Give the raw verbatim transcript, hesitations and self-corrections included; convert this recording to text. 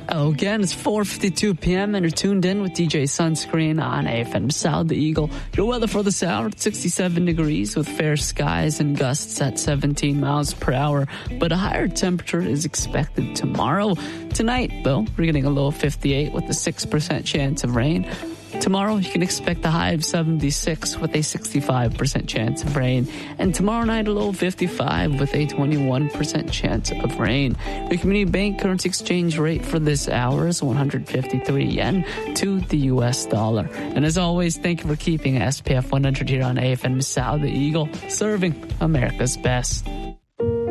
Oh, again, it's four fifty-two p.m. and you're tuned in with D J Sunscreen on A F M South Eagle. Your weather for this hour, sixty-seven degrees with fair skies and gusts at seventeen miles per hour. But a higher temperature is expected tomorrow. Tonight, though, we're getting a low of fifty-eight with a six percent chance of rain. Tomorrow, you can expect a high of seventy-six with a sixty-five percent chance of rain. And tomorrow night, a low of fifty-five with a twenty-one percent chance of rain. The Community Bank currency exchange rate for this hour is one hundred fifty-three yen to the U S dollar. And as always, thank you for keeping S P F one hundred here on A F M South Eagle, serving America's best.